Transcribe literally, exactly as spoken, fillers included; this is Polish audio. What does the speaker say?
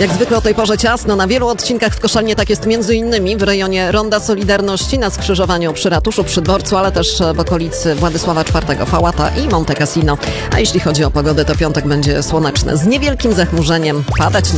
Jak zwykle o tej porze ciasno. Na wielu odcinkach w Koszalnie tak jest między innymi w rejonie Ronda Solidarności na skrzyżowaniu przy ratuszu, przy dworcu, ale też w okolicy Władysława czwartego, Fałata i Monte Cassino. A jeśli chodzi o pogodę, to piątek będzie słoneczny z niewielkim zachmurzeniem. Padać nie